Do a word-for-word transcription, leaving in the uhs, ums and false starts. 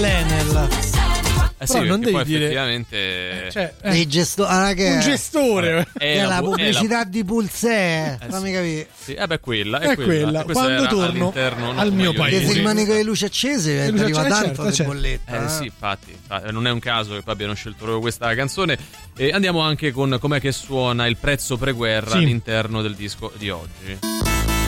dell'Enel. Eh sì, però non devi poi dire effettivamente cioè, eh. Dei gesto- ah, che un gestore è, è la, la pubblicità è la... di Pulsè, eh, fammi sì. capire. Sì, eh beh, quella è, è quella, quella. Quando torno al mio paese, che se il manico di luce accese luce arriva accese, tanto certo, di certo. bolletta. Eh eh. sì, infatti, infatti, non è un caso che poi abbiano scelto proprio questa canzone. E andiamo anche con com'è che suona il prezzo preguerra sì. all'interno del disco di oggi.